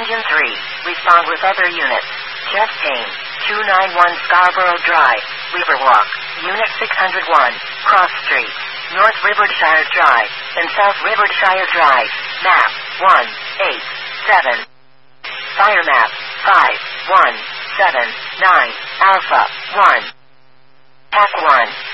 Engine 3, respond with other units. Chest pain, 291 Scarborough Drive, Riverwalk, Unit 601, Cross Street, North Rivershire Drive, and South Rivershire Drive. Map 187. Fire map 5179 Alpha 1. Pack 1.